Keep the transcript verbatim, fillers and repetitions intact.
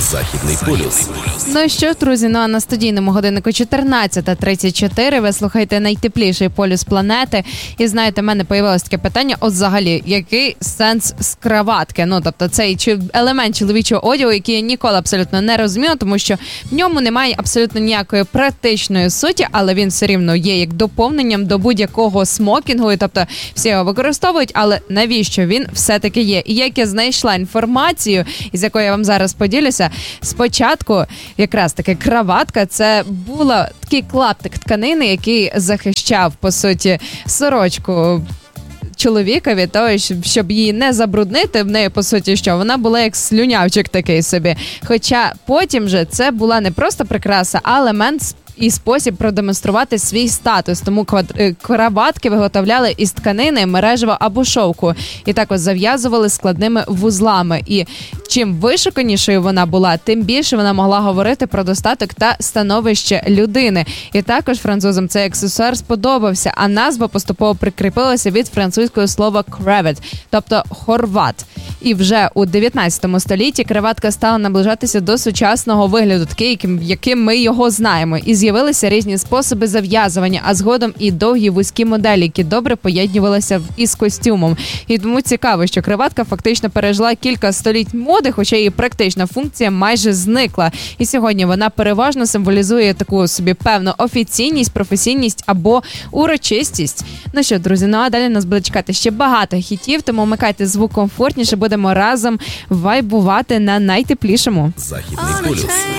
Західний полюс. Ну що ж, друзі, ну а на студійному годиннику чотирнадцята тридцять чотири ви слухаєте найтепліший полюс планети. І знаєте, в мене появилось таке питання, от взагалі, який сенс з краватки? Ну, тобто цей чи елемент чоловічого одягу, який я ніколи абсолютно не розуміла, тому що в ньому немає абсолютно ніякої практичної суті, але він все рівно є як доповненням до будь-якого смокінгу, і тобто всі його використовують, але навіщо він все-таки є? І як я знайшла інформацію, із якою я вам зараз поділюся, спочатку якраз таки краватка, це була такий клаптик тканини, який захищав, по суті, сорочку чоловіка від того, щоб її не забруднити, в неї, по суті, що вона була як слюнявчик такий собі. Хоча потім же це була не просто прикраса, а елемент і спосіб продемонструвати свій статус. Тому краватки виготовляли із тканини, мережева або шовку. І також зав'язували складними вузлами. І чим вишуканішою вона була, тим більше вона могла говорити про достаток та становище людини. І також французам цей аксесуар сподобався, а назва поступово прикріпилася від французького слова «crevet», тобто «хорват». І вже у дев'ятнадцятому столітті краватка стала наближатися до сучасного вигляду, такий, яким, яким ми його знаємо. І з'явилися різні способи зав'язування, а згодом і довгі вузькі моделі, які добре поєднувалися із костюмом. І тому цікаво, що краватка фактично пережила кілька століть моди, хоча її практична функція майже зникла. І сьогодні вона переважно символізує таку собі певну офіційність, професійність або урочистість. Ну що, друзі, ну а далі нас буде чекати ще багато хітів, тому вмикайте звук комфортніше, будемо разом вайбувати на найтеплішому. Західний полюс.